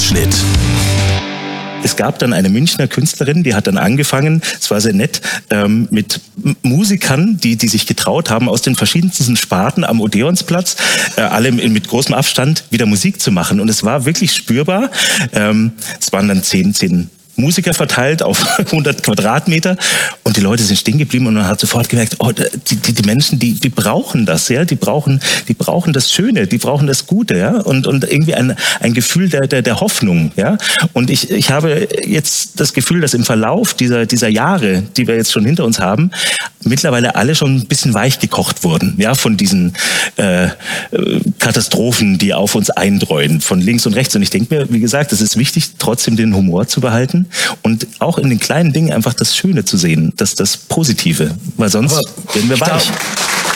Zusammenschnitt. Es gab dann eine Münchner Künstlerin, die hat dann angefangen, es war sehr nett, mit Musikern, die sich getraut haben, aus den verschiedensten Sparten am Odeonsplatz, alle mit großem Abstand, wieder Musik zu machen. Und es war wirklich spürbar. Es waren dann 10 Musiker verteilt auf 100 Quadratmeter und die Leute sind stehen geblieben und man hat sofort gemerkt, oh, die Menschen, die brauchen das, ja, die brauchen das Schöne, die brauchen das Gute, ja, und irgendwie ein Gefühl der Hoffnung, ja. Und ich habe jetzt das Gefühl, dass im Verlauf dieser Jahre, die wir jetzt schon hinter uns haben, mittlerweile alle schon ein bisschen weich gekocht wurden, ja, von diesen Katastrophen, die auf uns eindreuen, von links und rechts. Und ich denke mir, wie gesagt, es ist wichtig, trotzdem den Humor zu behalten und auch in den kleinen Dingen einfach das Schöne zu sehen, das Positive, weil sonst werden wir weich.